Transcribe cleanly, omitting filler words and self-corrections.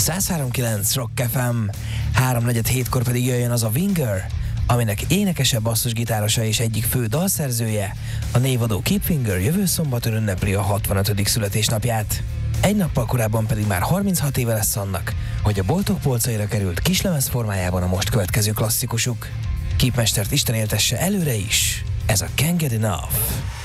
103.9 Rock FM, 3:47-kor pedig jöjjön az a Winger, aminek énekese, basszusgitárosa és egyik fő dalszerzője, a névadó Kip Winger jövő szombaton ünnepli a 65. születésnapját. Egy nappal korábban pedig már 36 éve lesz annak, hogy a boltok polcaira került kislemez formájában a most következő klasszikusuk. Kip mestert Isten éltesse előre is, ez a Can't Get Enough.